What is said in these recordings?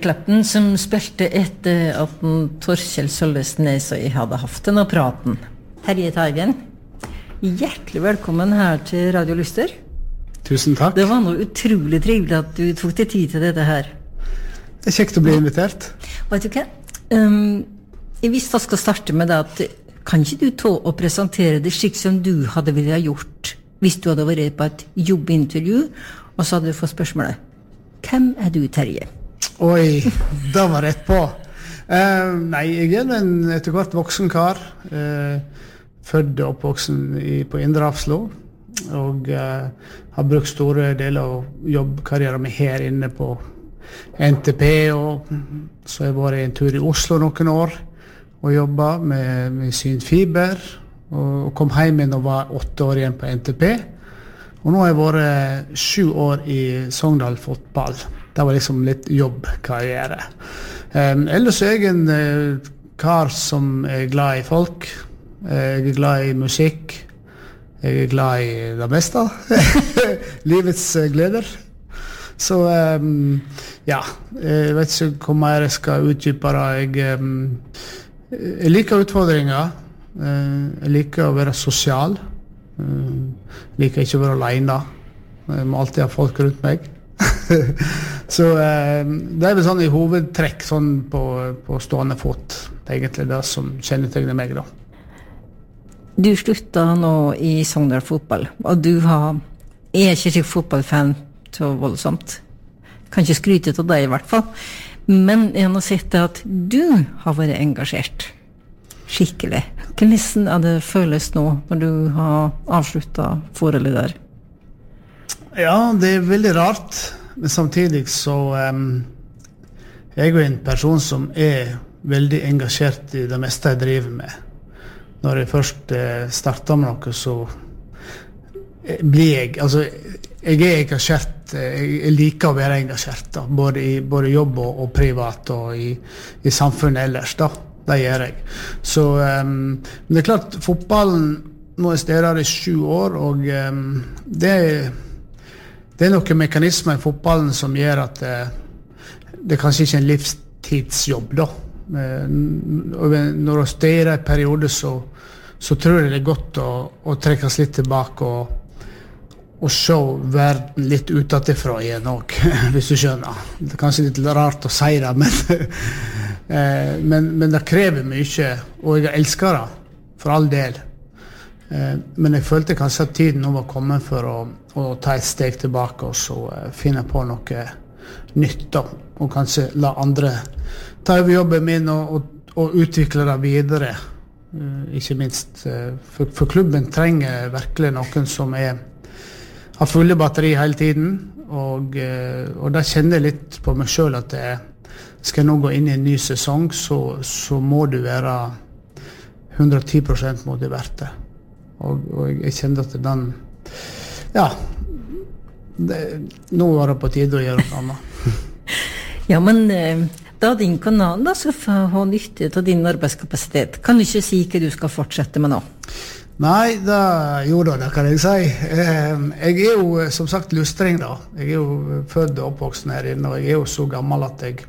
Clapton som spilte etter at Torkjell Sølvesnes og jeg hadde haft denne praten. Terje Teigen, hjertelig velkommen her til Radio Lyster. Tusen takk. Det var noe utrolig trivelig at du tok deg tid til dette her. Det kjekt å bli invitert. Vet du hva? Jeg visste jeg skal starte med det at kan ikke du ta og presentere det slik som du hadde ville ha gjort hvis du hadde vært på et jobbintervju og så hadde du fått spørsmålet hvem du, Terje? Oi, da var rett på. Nei, jeg en etter hvert voksen kar. Født og oppvoksen på Indre Hafslo. Og har brukt store deler av jobbkarrieren min her inne på NTP. Og så har jeg vært en tur i Oslo noen år og jobbet med synfiber. Og kom hjem igjen og var 8 år igjen på NTP. Og nå har jeg vært 7 år i Sogndal fotball. Det var liksom litt jobbkarriere. Ellers er jeg en kar som er glad i folk. Jeg er glad i musikk. Jeg er glad i det meste. Livets gleder. Så ja, jeg vet ikke hvor mer jeg skal utdype det. Jeg liker utfordringer. Jeg liker å være sosial. Liker ikke å være alene. Jeg må alltid ha folk rundt meg. Så det vel sånn i hovedtrekk sånn på stående fot. Det egentlig det som kjennetegner meg da. Du sluttet nå i Sogndal fotball, og du er ikke slik fotballfan så voldsomt. Kan ikke skryte til deg i hvert fall. Men jeg har sett at du har vært engasjert. Skikkelig. Hvordan det føles nå når du har avsluttet forholdet der? Ja, det veldig rart. Men samtidig så jeg jo en person som veldig engasjert i det meste jeg driver med. Når jeg først starter med noe, så blir jeg, altså, jeg engasjert, jeg liker å være engasjert, da, både jobb og privat, og i samfunnet ellers, da. Det gjør jeg. Så, men det klart, fotballen, nå er stedet i 7 år, og det noen mekanismer i fotballen som gjør at det kanskje ikke en livstidsjobb, da. Når du styrer en periode, så tror jeg det er godt å trekkes litt tilbake og se verden litt utenfra igjen også, hvis du skjønner. Det er kanskje litt rart å si det, men det krever mye, og jeg elsker det, for all del. Men jeg følte kanskje at tiden nå var kommet for å ta et steg tilbake og så finne på noe nytt da, og kanskje la andre ta over jobben min og utvikle det videre, ikke minst for klubben trenger virkelig noen som har fulle batteri hele tiden, og da kjenner jeg litt på meg selv at skal jeg nå gå inn i en ny sesong, så må du være 110% motivert det. Og jeg kjente at den nå var det på tide å gjøre noe annet. Ja, men da din kanal da, så får ha nytte av din arbeidskapasitet. Kan du ikke si hva du skal fortsette med nå? Nei, det kan jeg si. Jeg jo som sagt lustring da. Jeg jo født og oppvoksen her inne, og jeg jo så gammel at jeg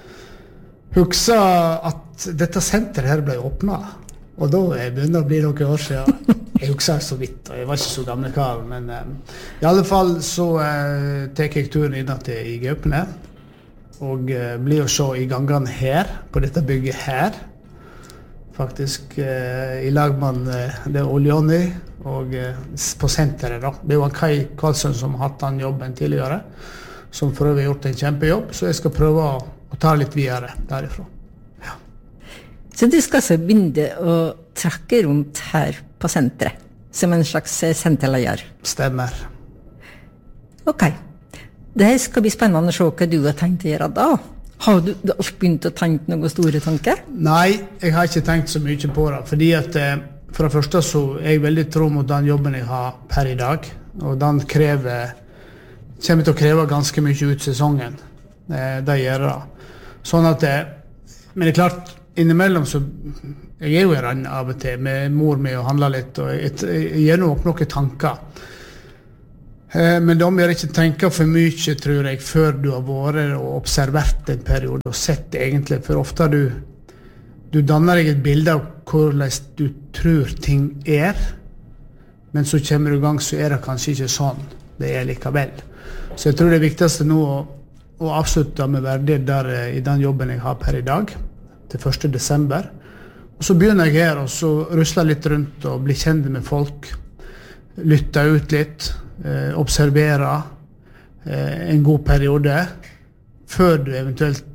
husker at dette senteret her ble åpnet. Og da begynner det å bli noen år siden. Jeg husker så vidt, og jeg var ikke så gamle kar, men i alle fall så tek jeg turen inn til i Gaupene, og blir å se i gangene her, på dette bygget her, faktisk i lag med det Oljoni, og på senteret da. Det var Kai Karlsson som har hatt den jobben tidligere, som for øvrig har gjort en kjempejobb, så jeg skal prøve å ta litt videre derifra. Ja. Så du skal så begynne å trakke rundt her på senteret, som en slags senterleier? Stemmer. Ok. Det skal bli spennende å se hva du har tenkt å gjøre da. Har du alt begynt å tenke noen store tanker? Nei, jeg har ikke tenkt så mye på det, fordi at for det første så jeg veldig tro mot den jobben jeg har per i dag, og den kommer til å kreve ganske mye ut sesongen. Det gjør det. Sånn at men det er klart, innimellom så jeg jo i rann av og til med mor mi og handler litt, og jeg gjør nok noen tanker. Men de bør ikke tenke for mye, tror jeg, før du har vært og observert en periode og sett egentlig, for ofte du danner deg et bilde av hvordan du tror ting men så kommer du i gang, så det kanskje ikke sånn det likevel. Så jeg tror det viktigste nå å avslutte med verdighet der i den jobben jeg har per i dag, til 1. desember. Og så begynner jeg her, og så rusler litt rundt og blir kjent med folk, lytter ut litt, observerer en god periode, før du eventuelt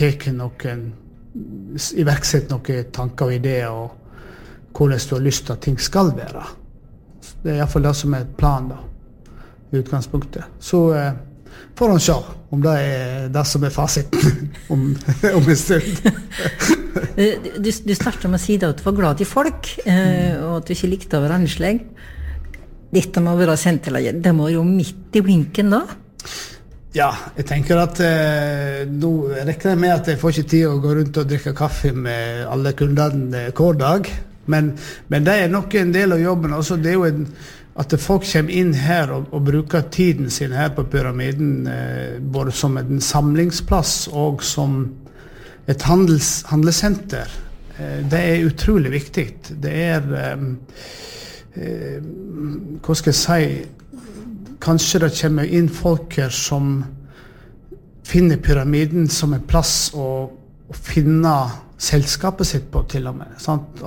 iverksetter noen tanker og ideer, og hvordan du har lyst til at ting skal være. Det I hvert fall det som et plan da, I utgangspunktet. Så får han se om det det som fasiten om en stund. Du startet med å si at du var glad I folk, og at du ikke likte å være anslag. Dette må være senterlaget. Det må jo midt I blinken da. Ja, jeg tenker at nå rekker jeg med at jeg får ikke tid å gå rundt og drikke kaffe med alle kundene hver dag. Men det nok en del av jobben. Også det jo at folk kommer inn her og bruker tiden sin her på pyramiden, både som en samlingsplass og som et handelssenter. Det utrolig viktig. Det hva skal jeg si, kanskje det kommer inn folk her som finner pyramiden som en plass å finne selskapet sitt på til og med. Sant?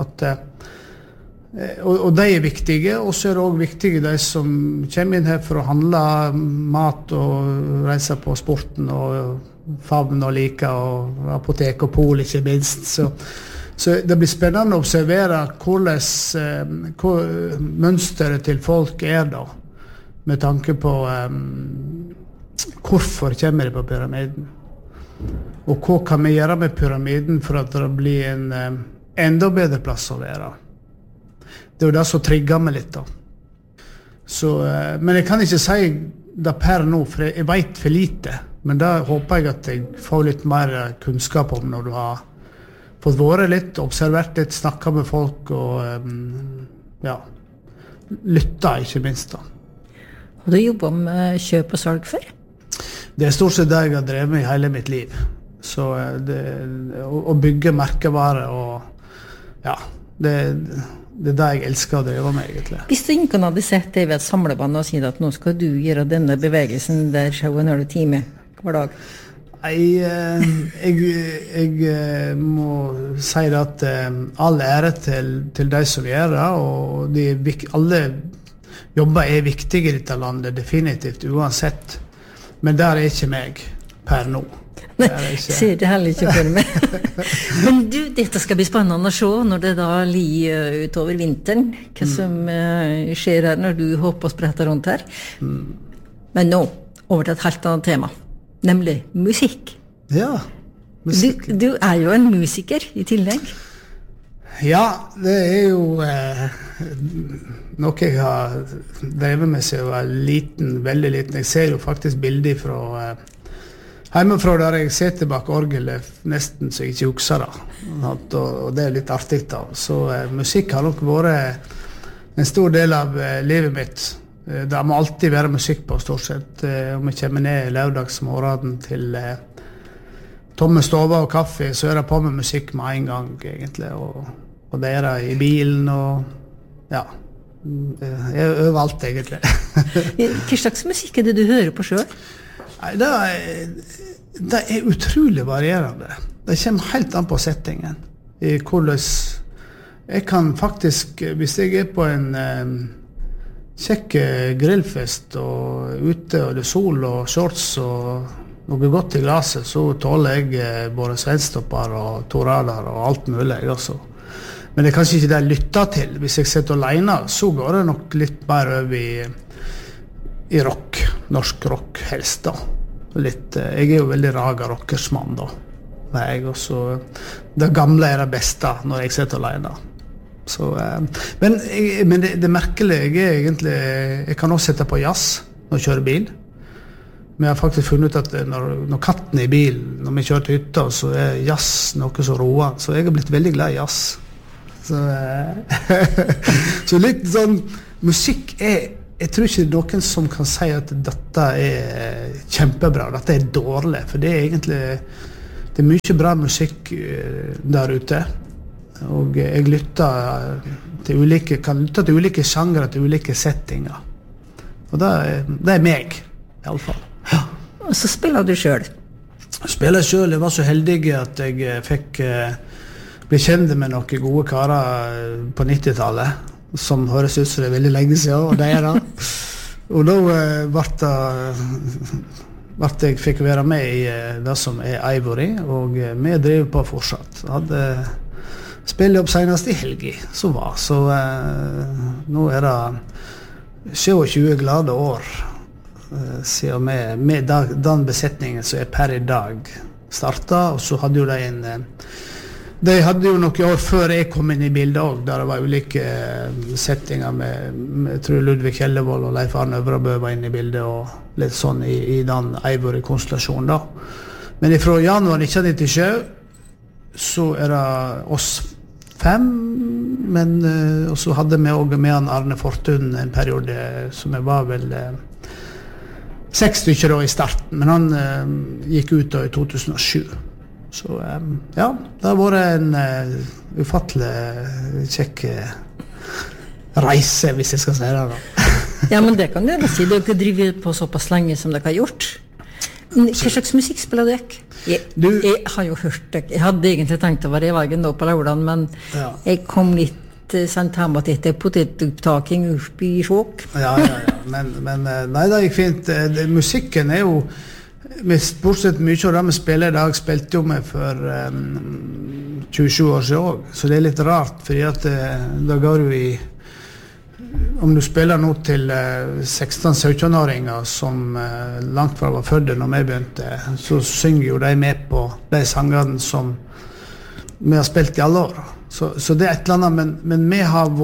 Og de viktige, og så det også viktige de som kommer inn her for å handle mat og reise på sporten og favn og like og apotek og pol ikke minst. Så det blir spennende å observere hvordan mønsteret til folk da, med tanke på hvorfor kommer de på pyramiden. Og hva kan vi gjøre med pyramiden for at det blir en enda bedre plass å være. Det jo det som trigger meg litt da. Så, men jeg kan ikke si det per nå, for jeg vet for lite. Men da håper jeg at jeg får litt mer kunnskap om når du har fått vært litt, observert litt, snakket med folk og ja, lyttet ikke minst da. Har du jobbet med kjøp og salg før? Det stort sett det jeg har drevet med I hele mitt liv. Så å bygge merkevarer og ja, det det jeg elsker å dreve med egentlig. Hvis du ikke hadde sett deg ved et samlebånd og sier at nå skal du gjøre denne bevegelsen der 7,5 timer hver dag? Jeg må si at all ære til de som gjør det, og alle jobber viktige I dette landet, definitivt, uansett. Men der ikke meg per nå. Ser det heller ikke for meg. Men du, dette skal bli spennende å se når det da lir utover vinteren, hva som skjer her når du hopper og spretter rundt her. Men nå, over til et helt annet tema, nemlig musikk. Ja, musikk. Du jo en musiker I tillegg. Ja, det jo noe jeg har drevet med seg å være liten, veldig liten. Jeg ser jo faktisk bilder fra hjemmefra der jeg sitter bak orgelet nesten så jeg ikke husker det. Og det litt artig da. Så musikk har nok vært en stor del av livet mitt. Det må alltid være musikk på stort sett. Om jeg kommer ned lørdagsmorgen til tomme stover og kaffe, så det på med musikk med en gang egentlig. Og det det I bilen og ja, overalt egentlig. Hva slags musikk det du hører på selv? Det utrolig varierende. Det kommer helt an på settingen. I hvordan jeg kan faktisk, hvis jeg på en kjekk grillfest og ute og det sol og shorts og noe godt I glaset, så tåler jeg både svenstopper og torader og alt mulig også. Men det kanskje ikke det jeg lytter til. Hvis jeg sitter alene, så går det nok litt mer over I rock, norsk rock helst da. Jeg jo veldig raga rockersmann da. Det gamle det beste når jeg sitter alene. Så, men det merkelige egentlig, jeg kan også sette på jazz når jeg kjører bil. Men jeg har faktisk funnet ut at når katten I bilen, når vi kjører til hytta, så jazz noe så roa. Så jeg har blitt veldig glad I jazz. Så litt sånn, musikk jeg tror ikke noen som kan si at dette kjempebra, dette dårlig, for det egentlig det mye bra musikk der ute, og jeg lytter til kan lytte til ulike sjangre, til ulike settinger, og det meg i alle fall. Ja. Og så spiller du selv? Spiller selv, jeg var så heldig at jeg fikk bli kjent med noen gode karer på 90-tallet, som høres ut som det veldig lenge siden, og det da. Og da jeg fikk være med i det som Ivory, og vi driver på fortsatt. Jeg hadde spillet opp senest i helgi, så nå det 27 glade år siden med den besetningen som per i dag startet, og så hadde jo de hadde jo noen år før jeg kom inn i bildet også, der det var ulike settinger med jeg tror Ludvig Hellevold og Leif Arne Øvrabø var inne i bildet, og litt sånn i den Ivory-konstellasjonen da. Men fra januar 1997 så det oss 5, men og så hadde vi også med han Arne Fortun en periode som jeg var vel 6 stykker da i starten, men han gikk ut da i 2007. Så ja, det har vært en ufattelig kjekk reise, hvis jeg skal si det da. Ja, men det kan du si. Du har ikke drivet på såpass lenge som dere har gjort. Hva slags musikk spiller du ikke? Jeg har jo hørt det. Jeg hadde egentlig tenkt å være i veien da på Lauland, men jeg kom litt sent hjemme til potetopptaking oppe i Sjåk. Ja. Men nei, det gikk fint. Musikken jo bortsett mye av det vi spiller i dag, spilte jo med for 27 år siden også. Så det litt rart, fordi at da går du om du spiller nå til 16-17-åringer som langt fra var fødde når vi begynte, så synger jo de med på de sangene som vi har spilt i alle år. Så det et eller annet, men vi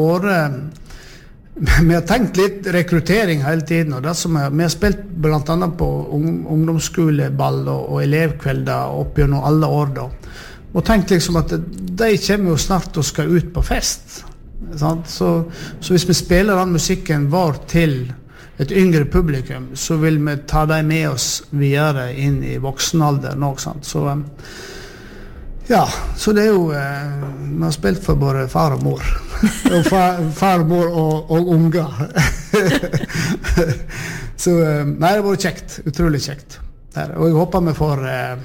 har tenkt litt rekruttering hele tiden, og det som vi har spilt blant annet på ungdomsskoleball og elevkvelder opp gjennom alle år da, og tenkt liksom at de kommer jo snart og skal ut på fest, sant? Så hvis vi spiller den musikken vår til et yngre publikum, så vil vi ta dem med oss videre inn i voksenalder nå, sant? Så ja, så det jo vi har spilt for både far og mor og far og mor og unger så nei, det var kjekt, utrolig kjekt og jeg håper vi får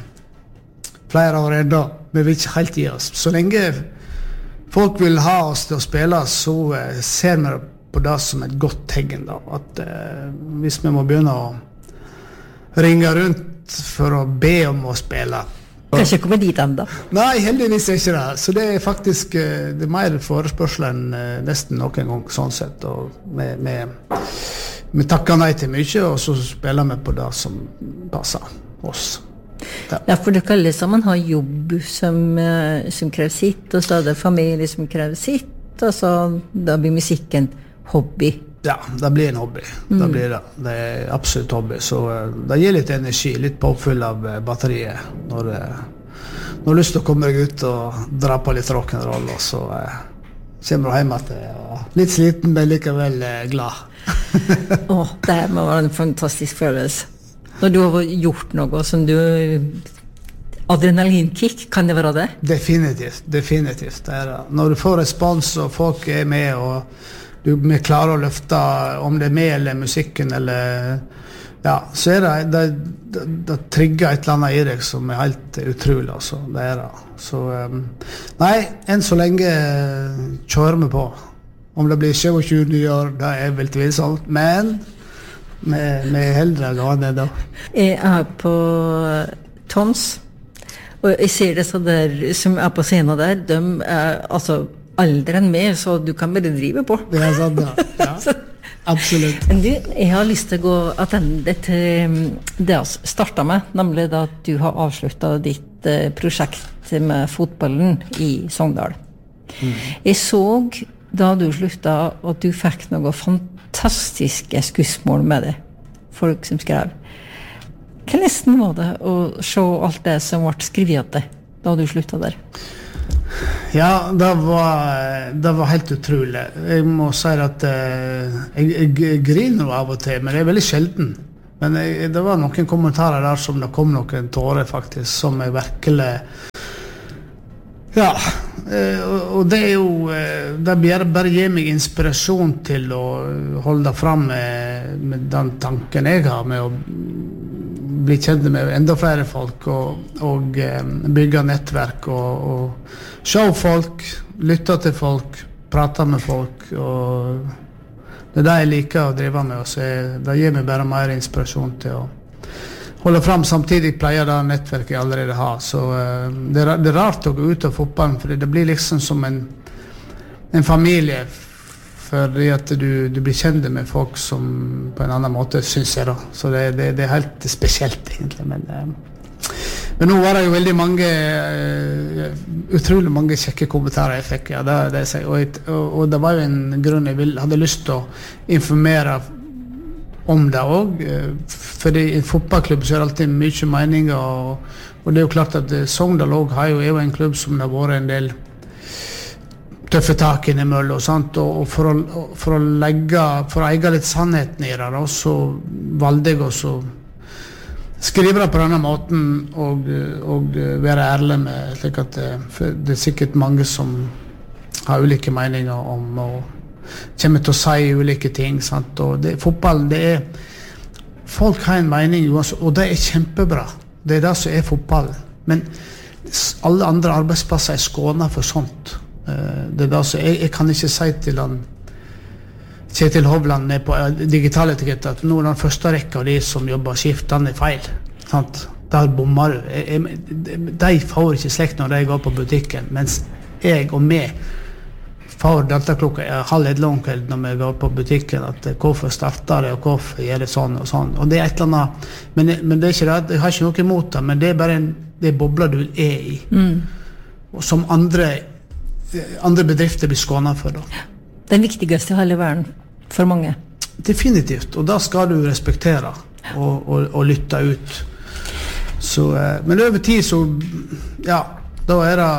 flere år enda, vi vil ikke helt gi oss så lenge folk vil ha oss til å spille, så ser vi på det som et godt tegn da, at hvis vi må begynne å ringe rundt for å be om å spille Kanskje komme dit enda? Nei, heldigvis ikke det. Så det faktisk det mer forespørsel enn nesten noen gang sånn sett. Og vi takker nei til mye, og så spiller vi på det som passer oss. Ja, for det kalles som man har jobb som krever sitt, og så det familie som krever sitt, og så da blir musikken hobby. Ja, det blir en hobby. Det blir det. Det absolutt hobby. Så det gir litt energi, litt påfyll av batteriet når du har lyst til å komme deg ut og dra på litt rock'n'roll, og så kommer du hjem til litt sliten, men likevel glad. Det må være en fantastisk følelse. Når du har gjort noe som du adrenalinkick, kan det være det? Definitivt. Det når du får respons, og folk med, og vi klarer å løfte om det med eller musikken eller ja, så det trigger et eller annet i deg som helt utrolig altså, det det så nei, enn så lenge kjører vi på om det blir 27 nye år, det vel tvilsomt, men vi heldre gående da. Jeg på Tons og jeg ser det så der som på scenen der, de altså alderen med, så du kan bare drive på. Det sant, ja. Absolutt. Men jeg har lyst til å gå attende til det jeg startet med, nemlig da at du har avsluttet ditt prosjekt med fotballen i Sogndal. Jeg så da du sluttet at du fikk noen fantastiske skussmål med det, folk som skrev. Hva nesten var det å se alt det som ble skrevet da du sluttet der? Ja, det var helt utrolig. Jeg må si at jeg griner av og til, men det veldig sjelden. Men det var noen kommentarer der som det kom noen tårer faktisk, som jeg virkelig... Ja, og det jo... Det bare gir meg inspirasjon til å holde fram med den tanken jeg har, med å bli kjent med enda flere folk, og bygge nettverk, og se folk, lytte til folk, prate med folk, og det jeg liker å drive med, så det gir meg bare mer inspirasjon til å holde fram. Samtidig pleier det nettverket jeg allerede har, så det er rart å gå ut av fotballen, for det blir liksom som en familie, fordi at du blir kjent med folk som på en annen måte, synes jeg da, så det er helt spesielt egentlig, men nå var det jo veldig mange, utrolig mange kjekke kommentarer jeg fikk, ja, det jeg sier, og det var jo en grunn jeg hadde lyst til å informere om det også, fordi i en fotballklubb så det alltid mye meninger, og det jo klart at Sogndal også er jo en klubb som det har vært en del tøffe tak innimellom, og for å eie litt sannheten i det, da, så valgte jeg også skrive det på denne måten og være ærlig med, slik at det sikkert mange som har ulike meninger om og kommer til å si ulike ting, og fotball, folk har en mening, og det kjempebra, det det som fotball, men alle andre arbeidsplasser skånet for sånt, det så jeg kan ikke si til han Kjetil Hovland på digital etikett at nå den første rekka av de som jobber skift, den feil, sant? Der bommer du. De får ikke slekt når de går på butikken, mens jeg og meg får dette klokka 12:30 om kvelden når vi går på butikken, at hvorfor starter det, og hvorfor gjør det sånn og sånn, og det et eller annet, men det ikke det, jeg har ikke noe imot det, men det bare det bobler du i, og som andre bedrifter blir skånet for da. Den viktigste i hele verden for mange. Definitivt, og da skal du respektere og lytte ut. Så, men over tid så, ja, da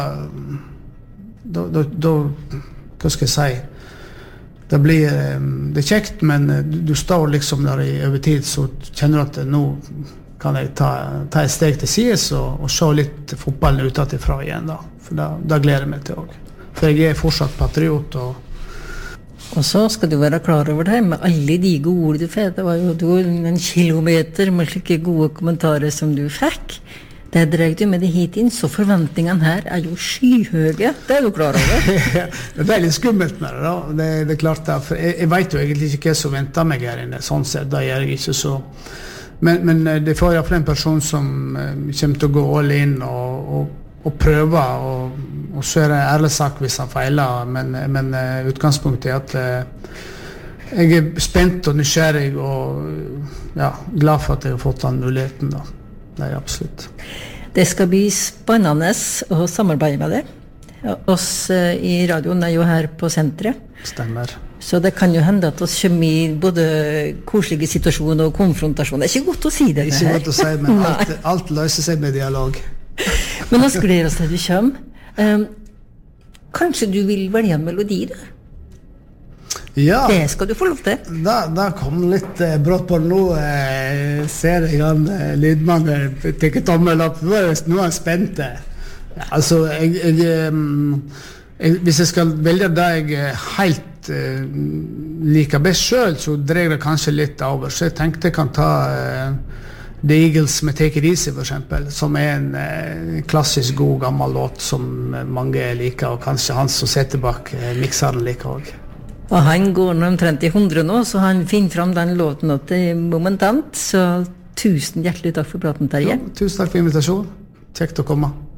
det, hva skal jeg si, det blir kjekt, men du står liksom der over tid, så kjenner du at nå kan jeg ta et steg til sides og se litt fotballen utenfra igjen da, for da gleder jeg meg til også. For jeg fortsatt patriot, og så skal du være klar over det med alle de gode ord du fikk. Det var jo en kilometer med slike gode kommentarer som du fikk. Det dreier du med det hit inn, så forventningene her jo skyhøye. Det du klar over. Det litt skummelt med det da. Det klart det, for jeg vet jo egentlig ikke hva som venter meg her inne, sånn sett, da gjør jeg ikke så. Men det får i hvert fall en person som kommer til å gå all in og prøve, og så det en ærlig sak hvis han feiler, men utgangspunktet at jeg spent og nysgjerrig og ja, glad for at jeg har fått den muligheten da. Det absolutt. Det skal bli spennende å samarbeide med deg. Oss i radioen jo her på senteret. Stemmer. Så det kan jo hende at oss kommer i både koselige situasjoner og konfrontasjon. Det ikke godt å si det her. Ikke godt å si, men alt løser seg med dialog. Men oss gleder oss til du kommer. Kanskje du vil velge en melodi da? Ja. Det skal du få lov til. Da kom litt brått på nå. Ser jeg han lydmannen tenker tommel opp. Nå er spent. Ja, altså, hvis jeg skal velge det jeg helt liker best selv, så dreier det kanskje litt over. Så jeg tenkte jeg kan ta The Eagles med Take It Easy for eksempel, som en klassisk god gammel låt som mange liker, og kanskje han som setter bak mikseren liker også. Og han går omtrent i 100 nå, så han finner fram den låten til momentant, så tusen hjertelig takk for praten, Terje. Ja, tusen takk for invitasjonen. Kjekt å komme.